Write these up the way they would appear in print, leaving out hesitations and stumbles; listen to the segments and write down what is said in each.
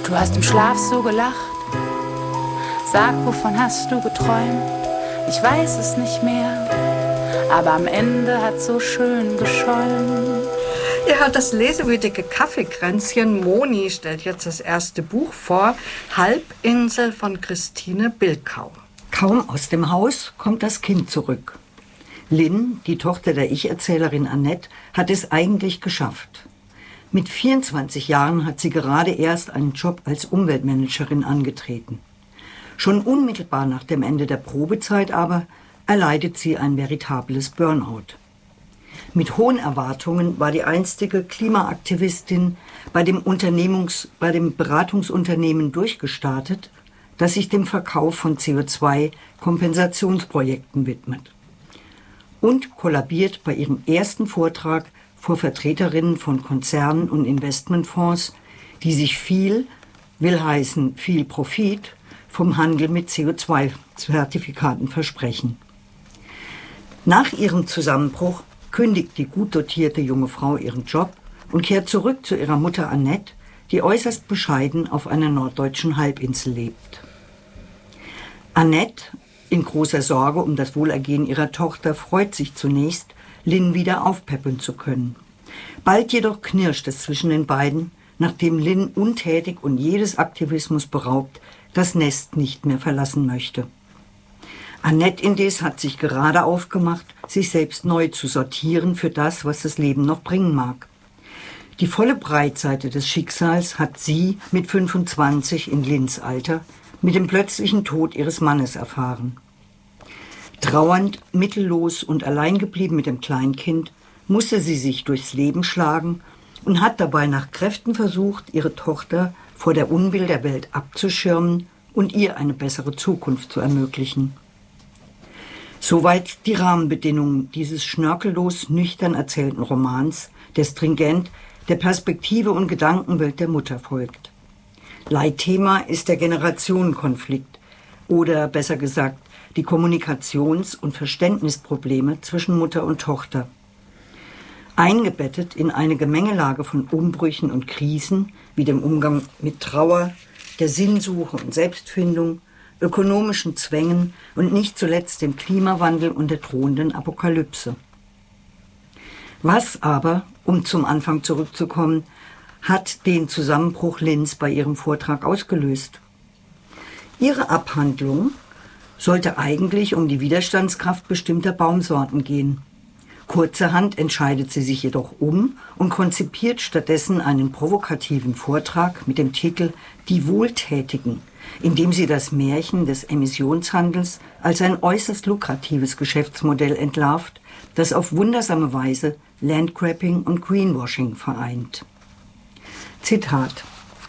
Du hast im Schlaf so gelacht. Sag, wovon hast du geträumt? Ich weiß es nicht mehr, aber am Ende hat so schön geschäumt. Ja, das lesewütige Kaffeekränzchen Moni stellt jetzt das erste Buch vor, Halbinsel von Christine Bilkau. Kaum aus dem Haus kommt das Kind zurück. Lynn, die Tochter der Ich-Erzählerin Annette, hat es eigentlich geschafft. Mit 24 Jahren hat sie gerade erst einen Job als Umweltmanagerin angetreten. Schon unmittelbar nach dem Ende der Probezeit aber erleidet sie ein veritables Burnout. Mit hohen Erwartungen war die einstige Klimaaktivistin bei dem Beratungsunternehmen durchgestartet, das sich dem Verkauf von CO2-Kompensationsprojekten widmet. Und kollabiert bei ihrem ersten Vortrag vor Vertreterinnen von Konzernen und Investmentfonds, die sich viel, will heißen viel Profit, vom Handel mit CO2-Zertifikaten versprechen. Nach ihrem Zusammenbruch kündigt die gut dotierte junge Frau ihren Job und kehrt zurück zu ihrer Mutter Annette, die äußerst bescheiden auf einer norddeutschen Halbinsel lebt. Annette, in großer Sorge um das Wohlergehen ihrer Tochter, freut sich zunächst, Lynn wieder aufpäppeln zu können. Bald jedoch knirscht es zwischen den beiden, nachdem Lynn untätig und jedes Aktivismus beraubt das Nest nicht mehr verlassen möchte. Annette indes hat sich gerade aufgemacht, sich selbst neu zu sortieren für das, was das Leben noch bringen mag. Die volle Breitseite des Schicksals hat sie mit 25 in Lynns Alter mit dem plötzlichen Tod ihres Mannes erfahren. Trauernd, mittellos und allein geblieben mit dem Kleinkind, musste sie sich durchs Leben schlagen und hat dabei nach Kräften versucht, ihre Tochter vor der Unbill der Welt abzuschirmen und ihr eine bessere Zukunft zu ermöglichen. Soweit die Rahmenbedingungen dieses schnörkellos nüchtern erzählten Romans, der stringent der Perspektive und Gedankenwelt der Mutter folgt. Leitthema ist der Generationenkonflikt oder besser gesagt die Kommunikations- und Verständnisprobleme zwischen Mutter und Tochter. Eingebettet in eine Gemengelage von Umbrüchen und Krisen wie dem Umgang mit Trauer, der Sinnsuche und Selbstfindung, ökonomischen Zwängen und nicht zuletzt dem Klimawandel und der drohenden Apokalypse. Was aber, um zum Anfang zurückzukommen, hat den Zusammenbruch Lynns bei ihrem Vortrag ausgelöst? Ihre Abhandlung sollte eigentlich um die Widerstandskraft bestimmter Baumsorten gehen. Kurzerhand entscheidet sie sich jedoch um und konzipiert stattdessen einen provokativen Vortrag mit dem Titel »Die Wohltätigen«, in dem sie das Märchen des Emissionshandels als ein äußerst lukratives Geschäftsmodell entlarvt, das auf wundersame Weise Landgrabbing und Greenwashing vereint. Zitat: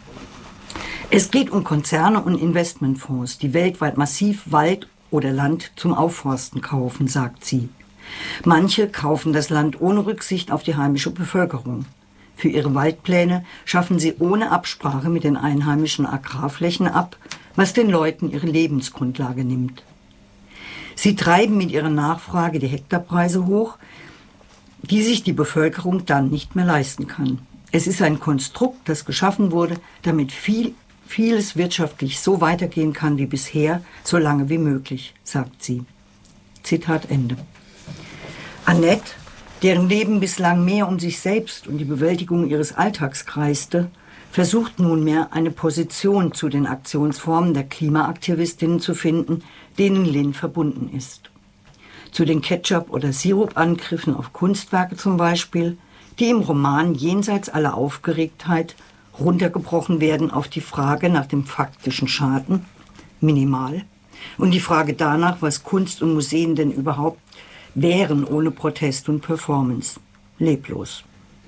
Es geht um Konzerne und Investmentfonds, die weltweit massiv Wald oder Land zum Aufforsten kaufen, sagt sie. Manche kaufen das Land ohne Rücksicht auf die heimische Bevölkerung. Für ihre Waldpläne schaffen sie ohne Absprache mit den einheimischen Agrarflächen ab, was den Leuten ihre Lebensgrundlage nimmt. Sie treiben mit ihrer Nachfrage die Hektarpreise hoch, die sich die Bevölkerung dann nicht mehr leisten kann. Es ist ein Konstrukt, das geschaffen wurde, damit vieles wirtschaftlich so weitergehen kann wie bisher, so lange wie möglich, sagt sie. Zitat Ende. Annette, deren Leben bislang mehr um sich selbst und die Bewältigung ihres Alltags kreiste, versucht nunmehr eine Position zu den Aktionsformen der Klimaaktivistinnen zu finden, denen Lynn verbunden ist. Zu den Ketchup- oder Sirupangriffen auf Kunstwerke zum Beispiel, die im Roman jenseits aller Aufgeregtheit runtergebrochen werden auf die Frage nach dem faktischen Schaden, minimal, und die Frage danach, was Kunst und Museen denn überhaupt wären ohne Protest und Performance, leblos.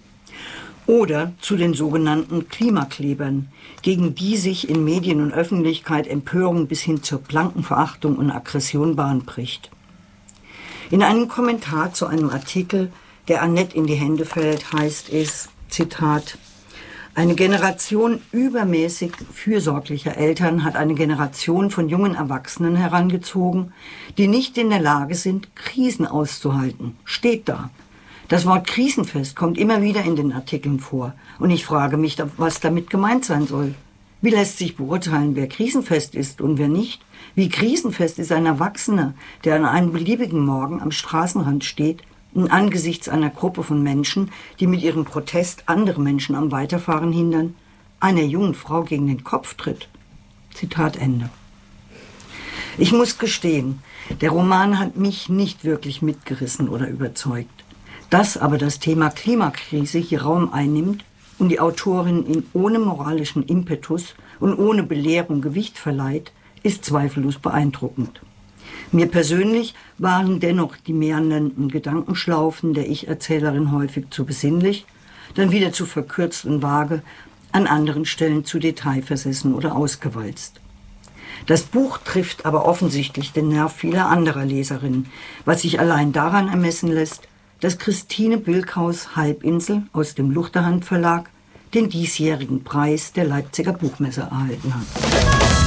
Oder zu den sogenannten Klimaklebern, gegen die sich in Medien und Öffentlichkeit Empörung bis hin zur blanken Verachtung und Aggression Bahn bricht. In einem Kommentar zu einem Artikel, der Annette in die Hände fällt, heißt es, Zitat: Eine Generation übermäßig fürsorglicher Eltern hat eine Generation von jungen Erwachsenen herangezogen, die nicht in der Lage sind, Krisen auszuhalten. Steht da. Das Wort krisenfest kommt immer wieder in den Artikeln vor. Und ich frage mich, was damit gemeint sein soll. Wie lässt sich beurteilen, wer krisenfest ist und wer nicht? Wie krisenfest ist ein Erwachsener, der an einem beliebigen Morgen am Straßenrand steht und angesichts einer Gruppe von Menschen, die mit ihrem Protest andere Menschen am Weiterfahren hindern, einer jungen Frau gegen den Kopf tritt? Zitat Ende. Ich muss gestehen, der Roman hat mich nicht wirklich mitgerissen oder überzeugt. Dass aber das Thema Klimakrise hier Raum einnimmt und die Autorin ihn ohne moralischen Impetus und ohne Belehrung Gewicht verleiht, ist zweifellos beeindruckend. Mir persönlich waren dennoch die meandernden Gedankenschlaufen der Ich-Erzählerin häufig zu besinnlich, dann wieder zu verkürzt und vage, an anderen Stellen zu detailversessen oder ausgewalzt. Das Buch trifft aber offensichtlich den Nerv vieler anderer Leserinnen, was sich allein daran ermessen lässt, dass Christine Bilkhaus Halbinsel aus dem Luchterhand Verlag den diesjährigen Preis der Leipziger Buchmesse erhalten hat.